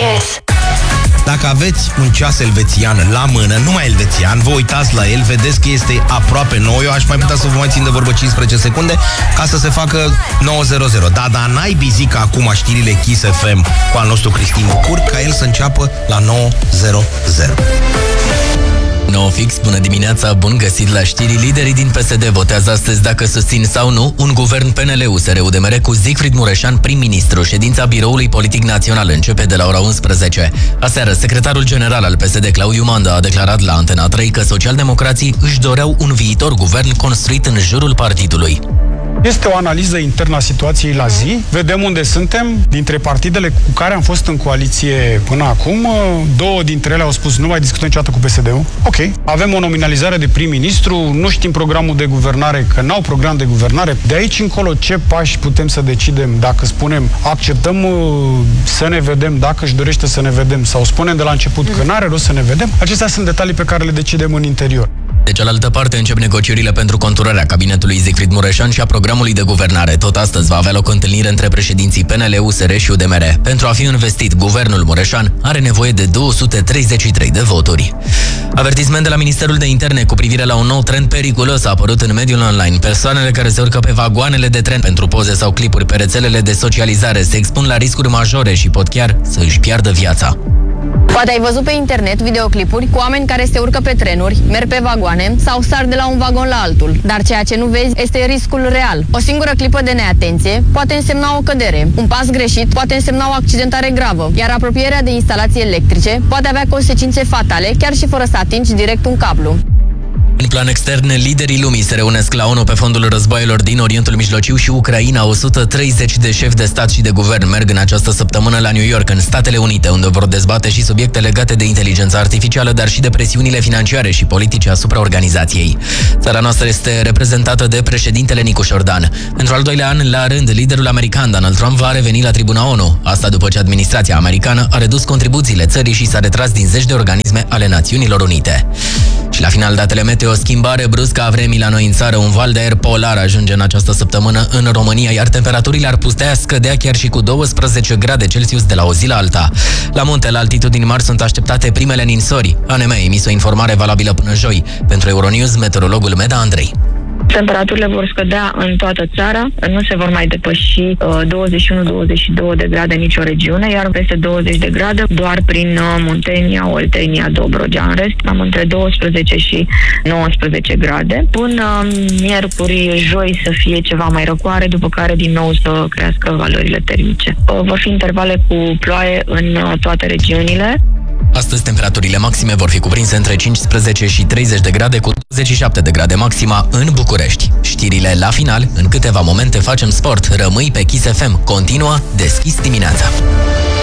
Kiss. Dacă aveți un ceas elvețian la mână, numai elvețian, vă uitați la el, vedeți că este aproape nou. Eu aș mai putea să vă mai țin de vorbă 15 secunde ca să se facă 9:00. Da, naibii zic acum știrile Kiss FM cu al nostru Cristin Bucur, ca el să înceapă la 9:00. 9 fix, bună dimineața, bun găsit la știri. Liderii din PSD votează astăzi dacă susțin sau nu un guvern PNL-USR-UDMR cu Siegfried Mureșan prim-ministru. Ședința Biroului Politic Național începe de la ora 11. Aseară, secretarul general al PSD, Claudiu Manda, a declarat la Antena 3 că socialdemocrații își doreau un viitor guvern construit în jurul partidului. Este o analiză internă a situației la zi. Vedem unde suntem. Dintre partidele cu care am fost în coaliție până acum, două dintre ele au spus nu mai discutăm niciodată cu PSD-ul. Ok. Avem o nominalizare de prim-ministru, nu știm programul de guvernare, că n-au program de guvernare. De aici încolo, ce pași putem să decidem? Dacă spunem, acceptăm să ne vedem, dacă își dorește să ne vedem, sau spunem de la început că n-are rost să ne vedem, acestea sunt detalii pe care le decidem în interior. De cealaltă parte, încep negocierile pentru conturarea cabinetului Siegfried Mureșan și a programului de guvernare. Tot astăzi va avea loc o întâlnire între președinții PNL, USR și UDMR. Pentru a fi investit, guvernul Mureșan are nevoie de 233 de voturi. Avertisment de la Ministerul de Interne cu privire la un nou trend periculos a apărut în mediul online. Persoanele care se urcă pe vagoanele de tren pentru poze sau clipuri pe rețelele de socializare se expun la riscuri majore și pot chiar să își piardă viața. Poate ai văzut pe internet videoclipuri cu oameni care se urcă pe trenuri, merg pe vagoane sau sar de la un vagon la altul. Dar ceea ce nu vezi este riscul real. O singură clipă de neatenție poate însemna o cădere. Un pas greșit poate însemna o accidentare gravă, iar apropierea de instalații electrice poate avea consecințe fatale, chiar și fără să atingi direct un cablu. În plan extern, liderii lumii se reunesc la ONU pe fondul războaielor din Orientul Mijlociu și Ucraina. 130 de șefi de stat și de guvern merg în această săptămână la New York, în Statele Unite, unde vor dezbate și subiecte legate de inteligența artificială, dar și de presiunile financiare și politice asupra organizației. Țara noastră este reprezentată de președintele Nicu Șordan. Pentru al doilea an la rând, liderul american Donald Trump va reveni la tribuna ONU. Asta după ce administrația americană a redus contribuțiile țării și s-a retras din zeci de organisme ale Națiunilor Unite. Și la final, datele meteo, o schimbare bruscă a vremii la noi în țară. Un val de aer polar ajunge în această săptămână în România, iar temperaturile ar putea scădea chiar și cu 12 grade Celsius de la o zi la alta. La munte, la altitudini mari, sunt așteptate primele ninsori. ANM a emis o informare valabilă până joi. Pentru Euronews, meteorologul Meda Andrei. Temperaturile vor scădea în toată țara, nu se vor mai depăși 21-22 de grade în nicio regiune, iar peste 20 de grade doar prin Muntenia, Oltenia, Dobrogea. În rest, am între 12 și 19 grade. Până miercuri, joi să fie ceva mai răcoare, după care din nou să crească valorile termice. Vor fi intervale cu ploaie în toate regiunile. Astăzi temperaturile maxime vor fi cuprinse între 15 și 30 de grade, cu 27 de grade maxima în București. Știrile la final, în câteva momente facem sport. Rămâi pe Kiss FM. Continuă Deschis dimineața.